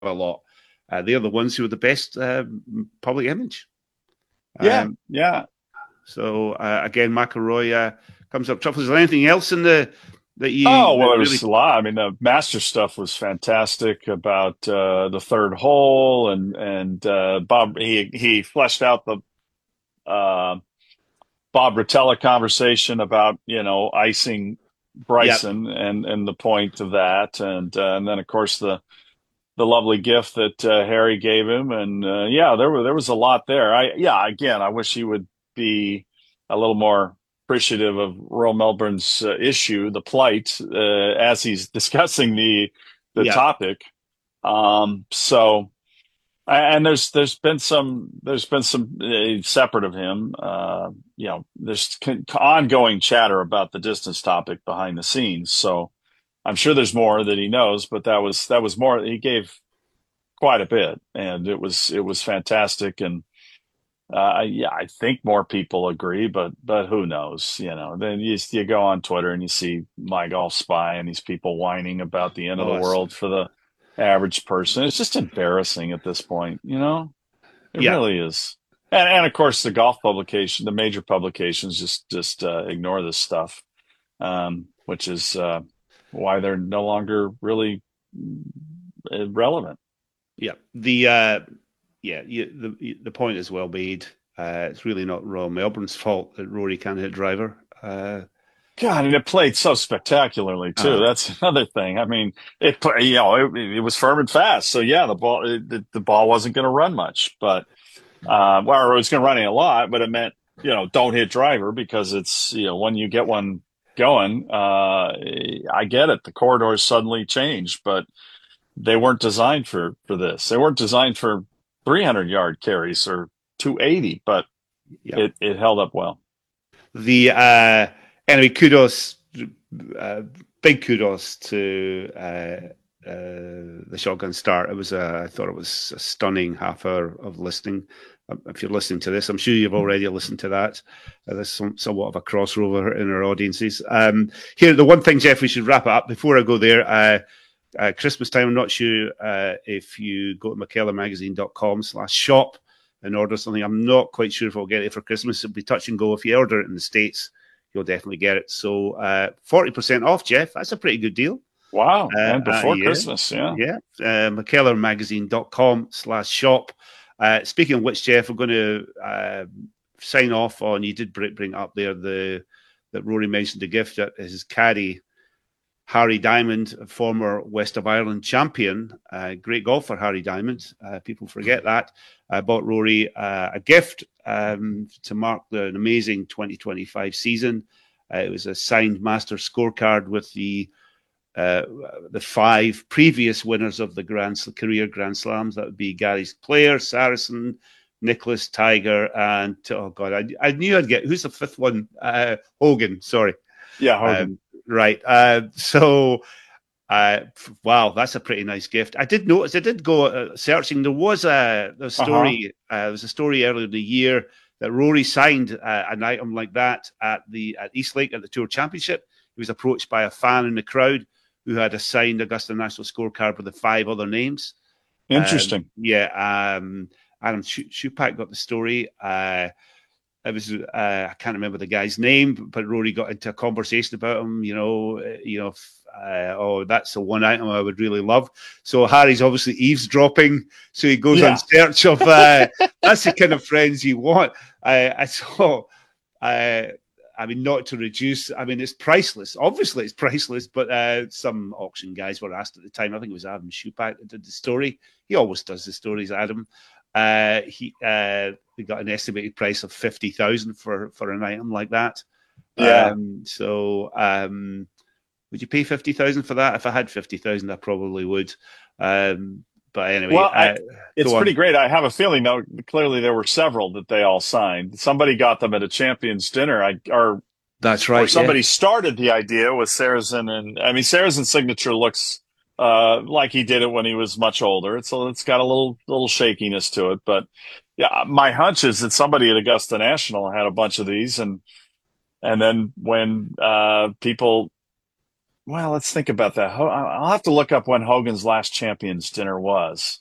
a lot. They're the ones who are the best public image. Yeah, Um, yeah. so again, McIlroy comes up tough. Is there anything else in the that Oh, you well, that there was really? a lot. I mean, the master stuff was fantastic about the third hole, and Bob he fleshed out the uh, Bob Rotella conversation about icing Yep, Bryson and the point of that, and then of course the lovely gift that Harry gave him, and yeah, there was a lot there. I wish he would be a little more appreciative of Royal Melbourne's issue, the plight, as he's discussing the yep, topic. So. And there's been some separate of him. There's ongoing chatter about the distance topic behind the scenes. So I'm sure there's more that he knows, but that was more. He gave quite a bit, and it was fantastic. And yeah, I think more people agree, but who knows? Then you go on Twitter and you see My Golf Spy and these people whining about the end of the oh, it's, world for the average person. It's just embarrassing at this point. It yeah, really is. And of course the golf publication, the major publications just ignore this stuff, which is why they're no longer really relevant. yeah. The point is well made. It's really not Royal Melbourne's fault that Rory can't hit driver. God, and it played so spectacularly too. Uh, That's another thing. I mean, it was firm and fast. So yeah, the ball wasn't going to run much, but well, it was going to run a lot, but it meant don't hit driver because it's when you get one going. I get it. The corridors suddenly change, but they weren't designed for this. They weren't designed for 300-yard carries or 280, but yeah. it held up well. The Anyway, kudos, uh, big kudos to the shotgun start. I thought it was a stunning half hour of listening. If you're listening to this, I'm sure you've already listened to that. There's somewhat of a crossover in our audiences. Here, the one thing, Jeff, we should wrap it up before I go there. Christmas time, I'm not sure if you go to mckellarmagazine.com/shop and order something. I'm not quite sure if I'll get it for Christmas. It'll be touch and go. If you order it in the States, you'll definitely get it. So 40% off, Jeff. That's a pretty good deal. Wow. And before Yeah, Christmas. Yeah. yeah. McKellarmagazine.com/shop. Speaking of which, Jeff, we're going to sign off on. You did bring up there that Rory mentioned the gift that his caddy Harry Diamond, former West of Ireland champion, great golfer, Harry Diamond. People forget that. Bought Rory a gift to mark an amazing 2025 season. It was a signed master scorecard with the five previous winners of the career Grand Slams. That would be Gary Player, Saracen, Nicholas, Tiger, and oh god, I knew I'd get who's the fifth one? Hogan. Sorry. Yeah. Hogan. Um, right. Wow, that's a pretty nice gift. I did notice. I did go searching. There was a Uh-huh. story. There was a story earlier in the year that Rory signed an item like that at Eastlake at the Tour Championship. He was approached by a fan in the crowd who had a signed Augusta National scorecard with the five other names. Interesting. Yeah, Adam Schupak got the story. It was I can't remember the guy's name, but Rory got into a conversation about him. Oh, that's the one item I would really love. So Harry's obviously eavesdropping. So he goes on Yeah. search of. That's the kind of friends you want. I saw. I mean, not to reduce. I mean, it's priceless. Obviously, it's priceless. But some auction guys were asked at the time. I think it was Adam Schupak that did the story. He always does the stories, Adam. We got an estimated price of 50,000 for an item like that. Yeah. Would you pay 50,000 for that? If I had 50,000, I probably would. But anyway, Well, it's go pretty on. great. I have a feeling, though, clearly there were several that they all signed. Somebody got them at a champions dinner, That's or right. Yeah, somebody started the idea with Saracen, and I mean, Saracen's signature looks like he did it when he was much older. It's got a little shakiness to it, but yeah, my hunch is that somebody at Augusta National had a bunch of these, and then when people Well, let's think about that. I'll have to look up when Hogan's last Champions Dinner was.